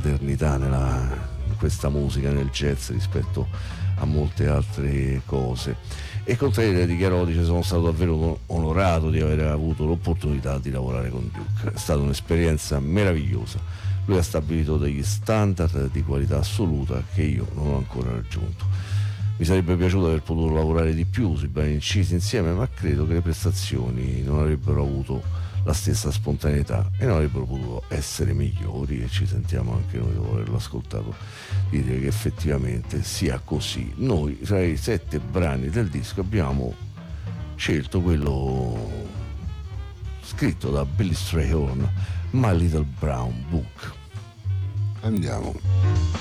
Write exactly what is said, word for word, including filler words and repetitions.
modernità nella, in questa musica, nel jazz, rispetto a molte altre cose. E con Taylor dichiarò: dice, sono stato davvero onorato di aver avuto l'opportunità di lavorare con Duke, è stata un'esperienza meravigliosa. Lui ha stabilito degli standard di qualità assoluta che io non ho ancora raggiunto. Mi sarebbe piaciuto aver potuto lavorare di più sui brani incisi insieme, ma credo che le prestazioni non avrebbero avuto la stessa spontaneità e non avrebbero potuto essere migliori, e ci sentiamo anche noi, dopo averlo ascoltato, dire che effettivamente sia così. Noi tra i sette brani del disco abbiamo scelto quello scritto da Billy Strayhorn, My Little Brown Book. Andiamo.